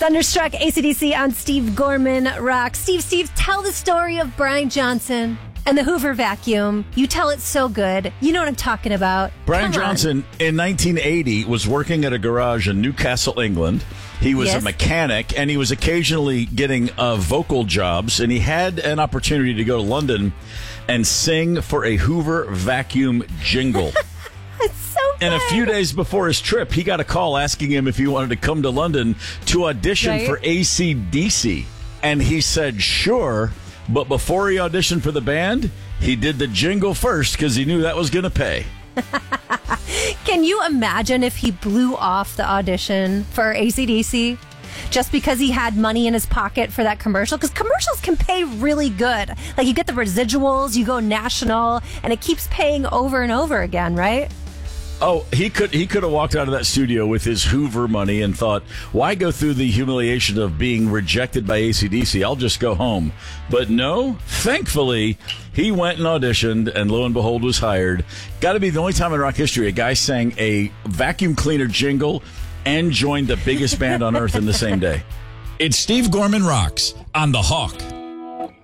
Thunderstruck AC/DC on Steve Gorman Rock. Steve, tell the story of Brian Johnson and the Hoover vacuum. You tell it so good. You know what I'm talking about. Brian Johnson, in 1980, was working at a garage in Newcastle, England. He was a mechanic, and he was occasionally getting vocal jobs, and he had an opportunity to go to London and sing for a Hoover vacuum jingle. It's so good. And a few days before his trip, he got a call asking him if he wanted to come to London to audition for AC/DC. And he said, sure. But before he auditioned for the band, he did the jingle first because he knew that was going to pay. Can you imagine if he blew off the audition for AC/DC just because he had money in his pocket for that commercial? Because commercials can pay really good. Like, you get the residuals, you go national, and it keeps paying over and over again, right? Oh, he could have walked out of that studio with his Hoover money and thought, why go through the humiliation of being rejected by AC/DC? I'll just go home. But no, thankfully, he went and auditioned, and lo and behold, was hired. Got to be the only time in rock history a guy sang a vacuum cleaner jingle and joined the biggest band on earth in the same day. It's Steve Gorman Rocks on The Hawk.